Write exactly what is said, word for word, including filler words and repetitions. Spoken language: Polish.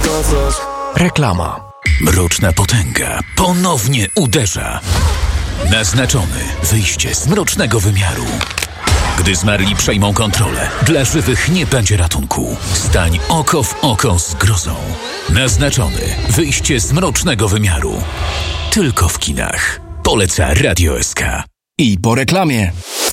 Reklama. Mroczna potęga ponownie uderza. Naznaczony wyjście z mrocznego wymiaru. Gdy zmarli przejmą kontrolę, dla żywych nie będzie ratunku. Stań oko w oko z grozą. Naznaczony wyjście z mrocznego wymiaru. Tylko w kinach. Poleca Radio S K. I po reklamie.